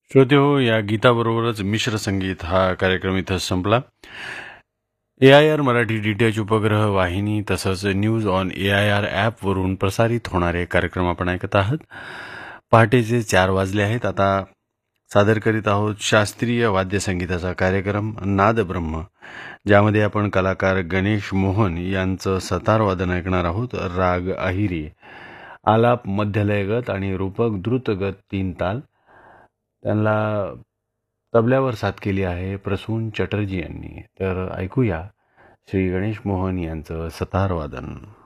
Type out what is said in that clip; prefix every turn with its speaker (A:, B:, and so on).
A: श्रोते हो, या गीताबरोबरच मिश्र संगीत हा कार्यक्रम इथं संपला. AIR मराठी DTH उपग्रह वाहिनी तसंच न्यूज ऑन AIR ॲपवरून प्रसारित होणारे कार्यक्रम आपण ऐकत आहात. पहाटेचे 4 वाजले आहेत. आता सादर करीत आहोत शास्त्रीय वाद्यसंगीताचा कार्यक्रम नादब्रह्म, ज्यामध्ये आपण कलाकार गणेश मोहन यांचं सतारवादन ऐकणार आहोत. राग अहिरी, आलाप मध्यलयगत आणि रूपक द्रुतगत 3 ताल. त्यांना तबल्यावर साथ केली आहे प्रसून चटर्जी यांनी. तर ऐकूया श्री गणेश मोहन यांचं सतारवादन.